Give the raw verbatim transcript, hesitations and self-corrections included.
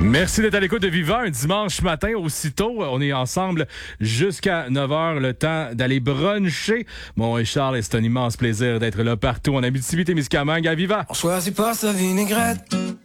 Merci d'être à l'écoute de Viva un dimanche matin aussitôt. On est ensemble jusqu'à neuf heures, le temps d'aller bruncher. Bon, et Charles, c'est un immense plaisir d'être là partout en Abitibi-Témiscamingue à Viva. On choisit pas sa vinaigrette,